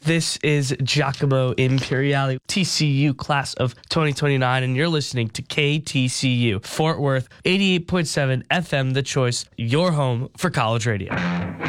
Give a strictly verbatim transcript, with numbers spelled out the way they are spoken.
This is Giacomo Imperiale, T C U class of twenty twenty-nine, and you're listening to K T C U, Fort Worth, eighty-eight point seven F M, The Choice, your home for college radio.